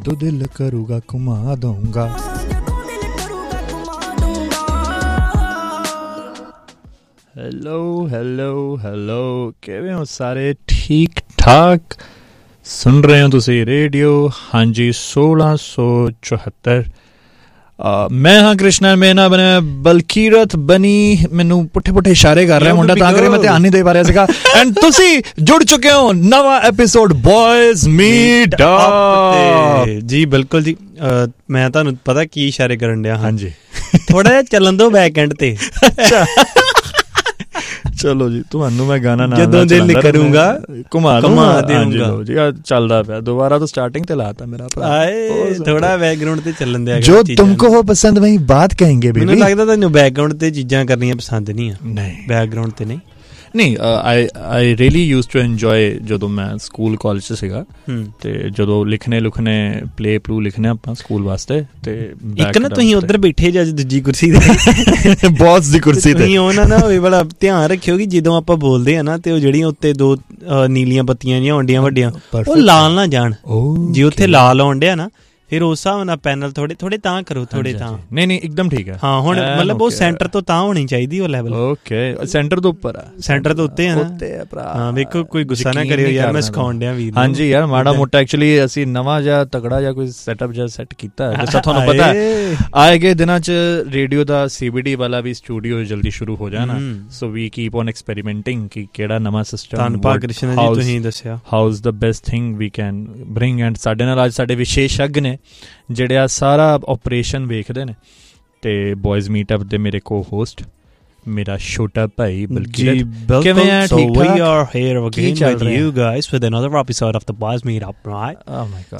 ਜਦੋਂ ਦਿਲ ਕਰੂਗਾ ਘੁਮਾ ਦਊਂਗਾ। ਹੈਲੋ ਹੈਲੋ ਹੈਲੋ, ਕਿਵੇਂ ਹੋ ਸਾਰੇ? ਠੀਕ ਠਾਕ? ਸੁਣ ਰਹੇ ਹੋ ਤੁਸੀਂ ਰੇਡੀਓ ਹਾਂਜੀ 1674। ਮੈਂ ਹਾਂ ਕ੍ਰਿਸ਼ਨਾ, ਮੈਂ ਨਾ ਬਣਿਆ ਬਲਕੀਰਤ ਬਣੀ, ਮੈਨੂੰ ਪੁੱਠੇ ਪੁੱਠੇ ਇਸ਼ਾਰੇ ਕਰ ਰਿਹਾ ਮੁੰਡਾ, ਤਾਂ ਕਰਕੇ ਮੈਂ ਧਿਆਨ ਨਹੀਂ ਦੇ ਪਾ ਰਿਹਾ ਸੀਗਾ। ਐਂਡ ਤੁਸੀਂ ਜੁੜ ਚੁੱਕੇ ਹੋ ਨਵਾਂ ਐਪੀਸੋਡ ਬॉयਜ਼ ਮੀਟ ਅਪ। ਜੀ ਬਿਲਕੁਲ ਜੀ। ਮੈਂ ਤੁਹਾਨੂੰ ਪਤਾ ਕੀ ਇਸ਼ਾਰੇ ਕਰਨ ਡਿਆ? ਹਾਂਜੀ, ਥੋੜਾ ਜਿਹਾ ਚੱਲਣ ਦੋ ਬੈਕ ਐਂਡ ਤੇ। ਚਲੋ ਜੀ, ਤੁਹਾਨੂੰ ਮੈਂ ਗਾਣਾ ਨਾਲ ਜਦੋਂ ਦਿਲ ਕਰੂੰਗਾ ਘੁਮਾ ਦੇਊਂਗਾ ਜੀ। ਚੱਲਦਾ ਪਿਆ ਦੁਬਾਰਾ ਤੋਂ ਸਟਾਰਟਿੰਗ ਤੇ ਲਾਤਾ ਮੇਰਾ ਭਰਾ। ਥੋੜਾ ਬੈਕਗਰਾਉਂਡ ਤੇ ਚੱਲਣ ਦਿਆ ਜੋ ਤੁਮਕੋ वो पसंद वही बात कहेंगे। ਮੈਨੂੰ ਲੱਗਦਾ ਤੁਹਾਨੂੰ ਬੈਕਗਰਾਉਂਡ ਤੇ ਚੀਜ਼ਾਂ ਕਰਨੀਆਂ ਪਸੰਦ ਨਹੀਂ ਆ। ਨਹੀਂ, ਬੈਕਗਰਾਉਂਡ ਤੇ ਨਹੀਂ। I really used to enjoy ਜਦੋਂ ਮੈਂ ਸਕੂਲ ਕਾਲਜ 'ਚ ਸੀਗਾ, ਤੇ ਜਦੋਂ ਲਿਖਣੇ ਪਲੇ ਪਲੂ ਲਿਖਣੇ ਆਪਾਂ ਸਕੂਲ ਵਾਸਤੇ, ਤੇ ਇੱਕ ਨਾ ਤੁਸੀਂ ਉੱਧਰ ਬੈਠੇ ਜੇ ਦੂਜੀ ਕੁਰਸੀ ਤੇ, ਬੌਸ ਦੀ ਕੁਰਸੀ ਤੇ, ਤੁਸੀਂ ਉਹਨਾਂ ਨਾ ਹੋਵੇ ਬੜਾ ਧਿਆਨ ਰੱਖਿਓ ਕਿ ਜਦੋਂ ਆਪਾਂ ਬੋਲਦੇ ਆ ਨਾ ਤੇ ਉਹ ਜਿਹੜੀਆਂ ਉੱਤੇ ਦੋ ਨੀਲੀਆਂ ਬੱਤੀਆਂ ਜਿਹੀਆਂ ਹੁੰਦੀਆਂ ਵੱਡੀਆਂ, ਉਹ ਲਾਲ ਨਾ ਜਾਣ। ਜੇ ਉੱਥੇ ਲਾਲ ਆਉਣ ਡਿਆ ਨਾ, ਫਿਰ ਉਸ ਹਿਸਾਬ ਨਾਲ ਪੈਨਲ ਥੋੜੇ ਤਾਂ ਕਰੋ, ਥੋੜੇ ਤਾਂ। ਨਹੀਂ ਇੱਕਦਮ ਠੀਕ ਹੈ। ਹਾਂ, ਹੁਣ ਮਤਲਬ ਉਹ ਸੈਂਟਰ ਤੋਂ ਤਾਂ ਹੋਣੀ ਚਾਹੀਦੀ ਉਹ ਲੈਵਲ। ਓਕੇ, ਸੈਂਟਰ ਤੋਂ ਉੱਪਰ ਆ, ਸੈਂਟਰ ਤੋਂ ਉੱਤੇ ਆ ਨਾ। ਹਾਂ ਵੇਖੋ, ਕੋਈ ਗੁੱਸਾ ਨਾ ਕਰਿਓ ਯਾਰ, ਮੈਂ ਸਿਖਾਉਣ ਡਿਆ ਵੀਰ। ਹਾਂਜੀ ਯਾਰ, ਮਾੜਾ ਮੋਟਾ ਐਕਚੁਅਲੀ ਅਸੀਂ ਨਵਾਂ ਜਿਹਾ ਤਗੜਾ ਜਿਹਾ ਕੋਈ ਸੈਟਅਪ ਜਿਹਾ ਸੈੱਟ ਕੀਤਾ ਹੈ, ਜਿਸ ਤੁਹਾਨੂੰ ਪਤਾ ਆਏ ਗਏ ਦਿਨਾਂ 'ਚ ਰੇਡੀਓ ਦਾ CBD ਵਾਲਾ ਵੀ ਸਟੂਡੀਓ ਜਲਦੀ ਸ਼ੁਰੂ ਹੋ ਜਾਣਾ। ਸੋ ਵੀ ਕੀਪ ਔਨ ਐਕਸਪੈਰੀਮੈਂਟਿੰਗ ਕਿ ਕਿਹੜਾ ਨਵਾਂ ਸਿਸਟਮ ਧੰਨਵਾਦ ਕ੍ਰਿਸ਼ਨ ਜੀ, ਤੁਸੀਂ ਦੱਸਿਆ how is the best thing we can bring. And ਸਾਡੇ ਨਾਲ ਅੱਜ ਸਾਡੇ ਵਿਸ਼ੇਸ਼ੱਗ ਨੇ ਜਿਹੜੇ ਆ ਸਾਰਾ ਆਪਰੇਸ਼ਨ ਵੇਖਦੇ ਨੇ, ਤੇ ਬॉयਜ਼ ਮੀਟਅਪ ਦੇ ਮੇਰੇ ਕੋ-ਹੋਸਟ ਮੇਰਾ ਛੋਟਾ ਭਾਈ ਬਲਕੀਰਤ। ਕਿਵੇਂ ਆ? So we are here again with you guys with another episode of the Boys Meet Up, right? Oh my god,